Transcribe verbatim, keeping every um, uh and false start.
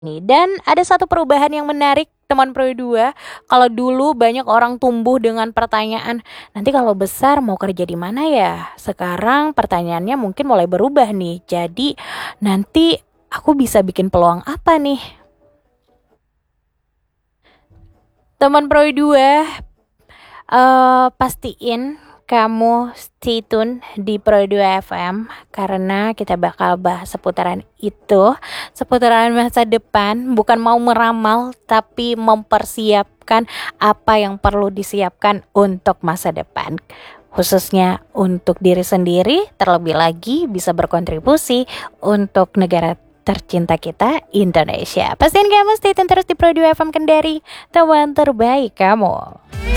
nih. Dan ada satu perubahan yang menarik teman Pro dua. Kalau dulu banyak orang tumbuh dengan pertanyaan, nanti kalau besar mau kerja di mana ya? Sekarang pertanyaannya mungkin mulai berubah nih. Jadi nanti aku bisa bikin peluang apa nih? Teman Pro dua, uh, pastiin kamu stay tune di Pro dua F M karena kita bakal bahas seputaran itu, seputaran masa depan, bukan mau meramal tapi mempersiapkan apa yang perlu disiapkan untuk masa depan. Khususnya untuk diri sendiri, terlebih lagi bisa berkontribusi untuk negara tercinta kita, Indonesia. Pastiin kamu stay tune terus di Pro dua F M Kendari, teman terbaik kamu.